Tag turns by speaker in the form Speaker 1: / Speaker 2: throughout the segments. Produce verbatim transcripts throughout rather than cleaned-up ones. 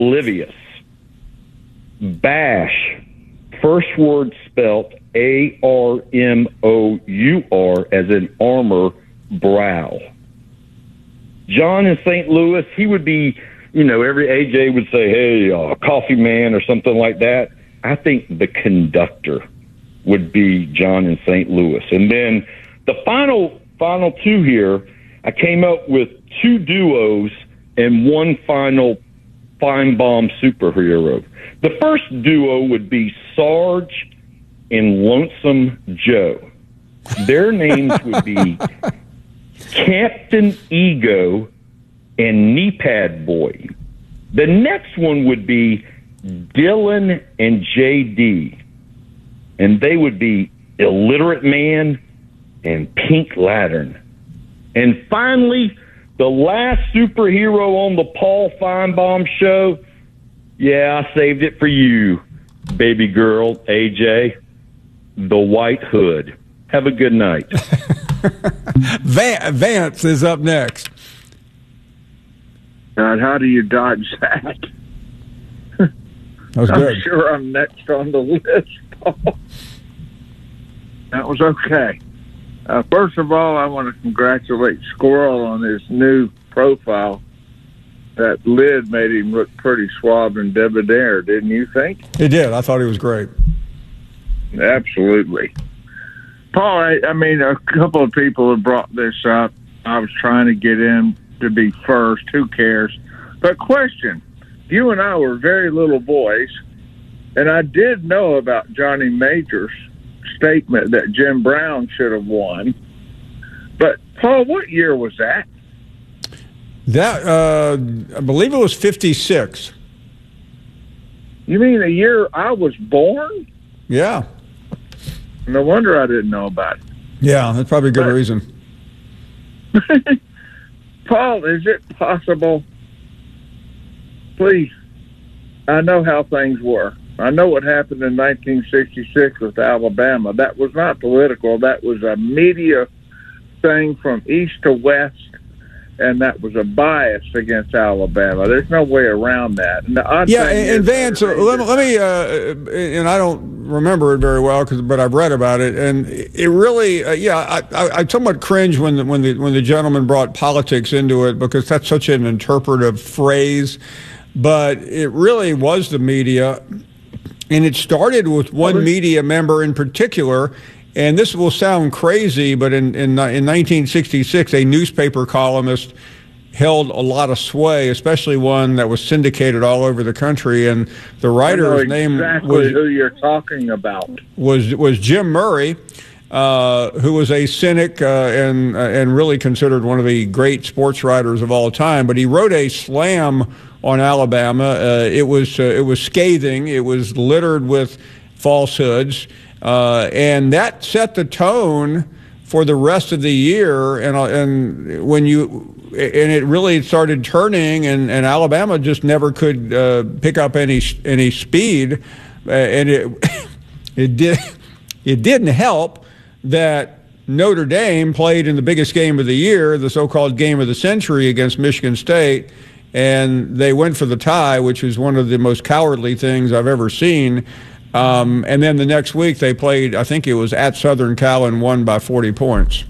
Speaker 1: Oblivious. Bash. First word spelt A R M O U R, as in armor, brow. John in Saint Louis, he would be, you know, every A J would say, hey, uh, coffee man or something like that. I think the conductor would be John in Saint Louis. And then the final, final two here, I came up with two duos and one final Feinbaum superhero. The first duo would be Sarge and Lonesome Joe. Their names would be Captain Ego and Knee Pad Boy. The next one would be Dylan and J D, and they would be Illiterate Man and Pink Lantern. And finally, the last superhero on the Paul Feinbaum show, yeah, I saved it for you, baby girl, A J, the White Hood. Have a good night.
Speaker 2: Vance is up next.
Speaker 3: God, how do you dodge that?
Speaker 2: That was
Speaker 3: I'm
Speaker 2: good.
Speaker 3: sure I'm next on the list, Paul. That was okay. Uh, first of all, I want to congratulate Squirrel on his new profile. That lid made him look pretty suave and debonair, didn't you think?
Speaker 2: He did. I thought he was great.
Speaker 3: Absolutely. Paul, I, I mean, a couple of people have brought this up. I was trying to get in to be first. Who cares? But question, you and I were very little boys, and I did know about Johnny Major's statement that Jim Brown should have won. But, Paul, what year was that?
Speaker 2: That uh, I believe it was fifty-six.
Speaker 3: You mean the year I was born?
Speaker 2: Yeah.
Speaker 3: No wonder I didn't know about it.
Speaker 2: Yeah, that's probably a good
Speaker 3: but,
Speaker 2: reason.
Speaker 3: Paul, is it possible? Please, I know how things were. I know what happened in nineteen sixty-six with Alabama. That was not political. That was a media thing from east to west, and that was a bias against Alabama. There's no way around that. And the odd
Speaker 2: yeah,
Speaker 3: thing
Speaker 2: and,
Speaker 3: is
Speaker 2: and Vance, uh, let, let me, uh, and I don't remember it very well, cause, but I've read about it, and it really, uh, yeah, I, I, I somewhat cringe when the, when the when the gentleman brought politics into it, because that's such an interpretive phrase. But it really was the media, and it started with one media member in particular. And this will sound crazy, but in, in, in nineteen sixty-six, a newspaper columnist held a lot of sway, especially one that was syndicated all over the country. And the writer's name
Speaker 3: exactly
Speaker 2: was
Speaker 3: who you're talking about.
Speaker 2: was was Jim Murray, uh, who was a cynic uh, and uh, and really considered one of the great sports writers of all time. But he wrote a slam on Alabama. Uh, it was uh, it was scathing. It was littered with falsehoods. Uh, and that set the tone for the rest of the year. And uh, and when you and it really started turning, and, and Alabama just never could uh, pick up any any speed. Uh, and it it did it didn't help that Notre Dame played in the biggest game of the year, the so-called game of the century, against Michigan State, and they went for the tie, which is one of the most cowardly things I've ever seen. Um, and then the next week they played, I think it was at Southern Cal, and won by forty points.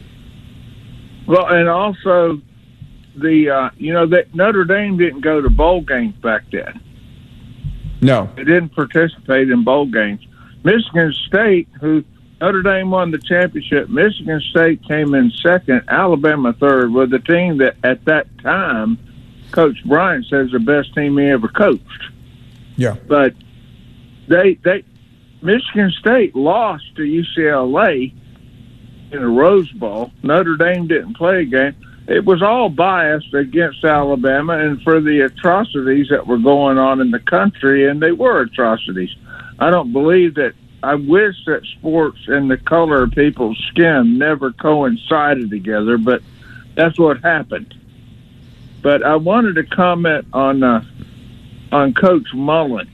Speaker 3: Well, and also the uh, you know that Notre Dame didn't go to bowl games back then.
Speaker 2: No,
Speaker 3: they didn't participate in bowl games. Michigan State, who Notre Dame won the championship, Michigan State came in second, Alabama third, with a team that at that time Coach Bryant says the best team he ever coached.
Speaker 2: Yeah,
Speaker 3: but. They, they, Michigan State lost to U C L A in a Rose Bowl. Notre Dame didn't play a game. It was all biased against Alabama and for the atrocities that were going on in the country, and they were atrocities. I don't believe that. I wish that sports and the color of people's skin never coincided together, but that's what happened. But I wanted to comment on uh, on Coach Mullen.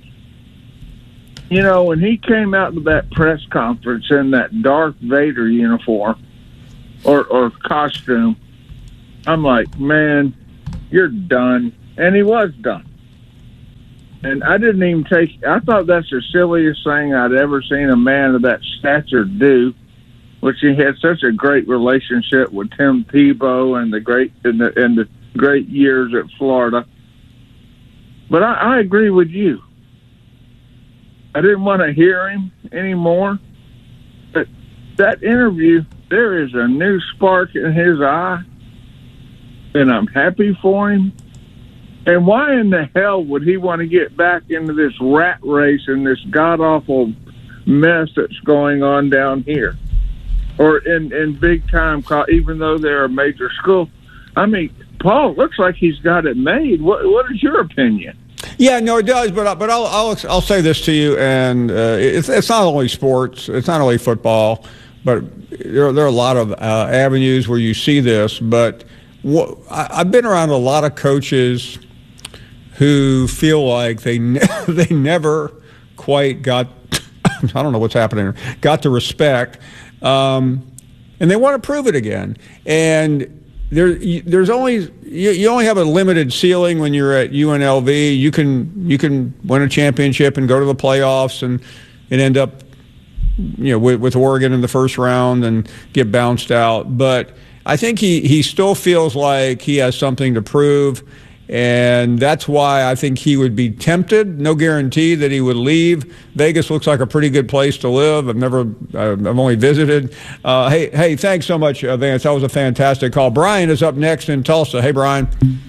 Speaker 3: You know, when he came out to that press conference in that Darth Vader uniform or, or costume, I'm like, man, you're done. And he was done. And I didn't even take – I thought that's the silliest thing I'd ever seen a man of that stature do, which he had such a great relationship with Tim Tebow and the great in the, in the great years at Florida. But I, I agree with you. I didn't want to hear him anymore. But that interview, there is a new spark in his eye, and I'm happy for him. And why in the hell would he want to get back into this rat race and this god-awful mess that's going on down here? Or in, in big-time, even though they're a major school? I mean, Paul, it looks like he's got it made. What, what is your opinion?
Speaker 2: Yeah, no, it does. But but I'll I'll, I'll say this to you, and uh, it's it's not only sports, it's not only football, but there there are a lot of uh, avenues where you see this. But what, I, I've been around a lot of coaches who feel like they ne- they never quite got I don't know what's happening got the respect, um, and they want to prove it again. And there there's only you, you only have a limited ceiling when you're at U N L V. You can you can win a championship and go to the playoffs and and end up you know with, with Oregon in the first round and get bounced out. But I think he he still feels like he has something to prove. And that's why I think he would be tempted. No guarantee that he would leave. Vegas looks like a pretty good place to live. I've never, I've only visited. Uh, hey, hey, thanks so much, uh, Vance. That was a fantastic call. Brian is up next in Tulsa. Hey, Brian.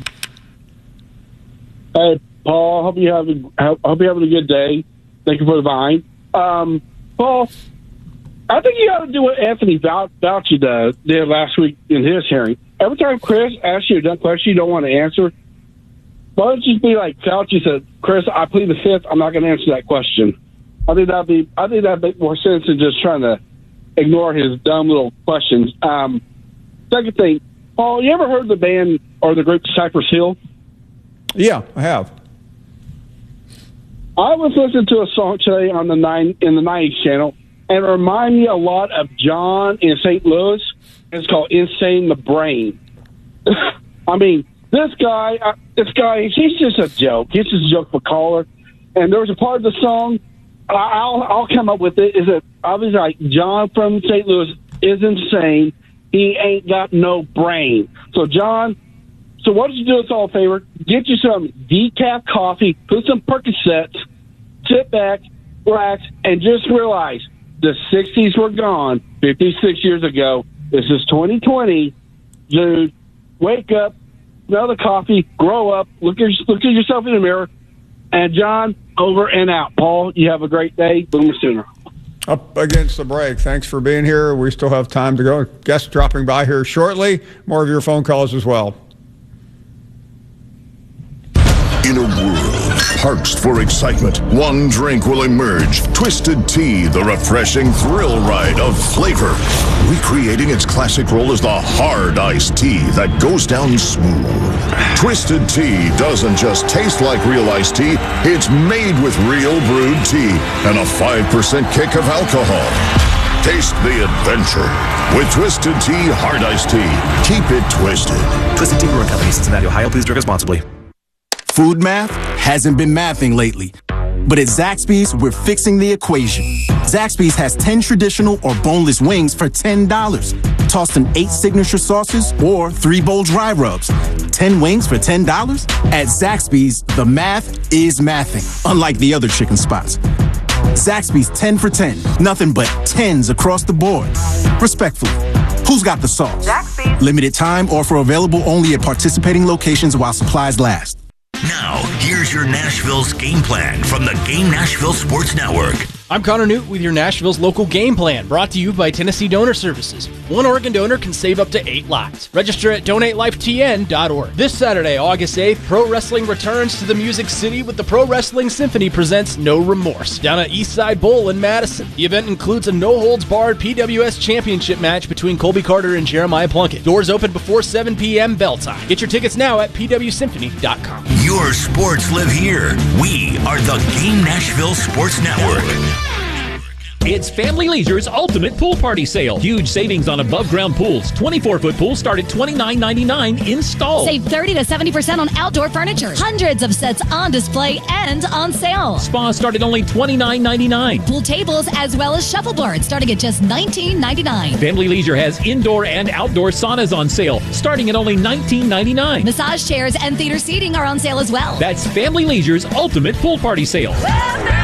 Speaker 4: Hey, Paul. Hope you have. A, hope you're having a good day. Thank you for the vine, um, Paul. I think you got to do what Anthony Fauci did, did last week in his hearing. Every time Chris asks you a dumb question you don't want to answer, why don't you just be like Fauci said, Chris, I plead the fifth, I'm not going to answer that question. I think that'd be, I think that'd make more sense than just trying to ignore his dumb little questions. Um, second thing, Paul, you ever heard the band or the group Cypress Hill?
Speaker 2: Yeah, I have.
Speaker 4: I was listening to a song today on the nine in the nineties channel, and it reminded me a lot of John in Saint Louis. It's called Insane the Brain. I mean, this guy, uh, this guy, he's just a joke. He's just a joke for caller. And there was a part of the song, I'll I'll come up with it, is that obviously like John from Saint Louis is insane. He ain't got no brain. So, John, so why don't you do us all a favor? Get you some decaf coffee, put some Percocets, sit back, relax, and just realize the sixties were gone fifty-six years ago. This is twenty twenty. Dude, wake up, smell the coffee, grow up, look at, look at yourself in the mirror. And, John, over and out. Paul, you have a great day. Boomer Sooner.
Speaker 2: Up against the break. Thanks for being here. We still have time to go. Guests dropping by here shortly. More of your phone calls as well.
Speaker 5: In a world parched for excitement, one drink will emerge. Twisted Tea, the refreshing thrill ride of flavor. Recreating its classic role as the hard iced tea that goes down smooth. Twisted Tea doesn't just taste like real iced tea, it's made with real brewed tea and a five percent kick of alcohol. Taste the adventure with Twisted Tea Hard Iced Tea. Keep it twisted.
Speaker 6: Twisted Tea Brewing Company, Cincinnati, Ohio. Please drink responsibly.
Speaker 7: Food math hasn't been mathing lately. But at Zaxby's, we're fixing the equation. Zaxby's has ten traditional or boneless wings for ten dollars. Tossed in eight signature sauces or three bowl dry rubs. ten wings for ten dollars? At Zaxby's, the math is mathing, unlike the other chicken spots. Zaxby's ten for ten. Nothing but tens across the board. Respectfully, who's got the sauce? Zaxby's. Limited time offer available only at participating locations while supplies last.
Speaker 8: Now, here's your Nashville's game plan from the Game Nashville Sports Network.
Speaker 9: I'm Connor Newt with your Nashville's local game plan, brought to you by Tennessee Donor Services. One Oregon donor can save up to eight lives. Register at donate life T N dot org. This Saturday, August eighth, pro wrestling returns to the Music City with the Pro Wrestling Symphony presents No Remorse down at Eastside Bowl in Madison. The event includes a no-holds-barred P W S championship match between Colby Carter and Jeremiah Plunkett. Doors open before seven p.m. bell time. Get your tickets now at P W symphony dot com.
Speaker 8: Your sports live here. We are the Game Nashville Sports Network.
Speaker 10: It's Family Leisure's Ultimate Pool Party Sale. Huge savings on above-ground pools. twenty-four foot pools start at twenty-nine ninety-nine installed.
Speaker 11: Save thirty to seventy percent on outdoor furniture. Hundreds of sets on display and on sale.
Speaker 10: Spas start at only twenty-nine ninety-nine.
Speaker 11: Pool tables as well as shuffleboards starting at just nineteen ninety-nine.
Speaker 10: Family Leisure has indoor and outdoor saunas on sale starting at only nineteen ninety-nine.
Speaker 11: Massage chairs and theater seating are on sale as well.
Speaker 10: That's Family Leisure's Ultimate Pool Party Sale.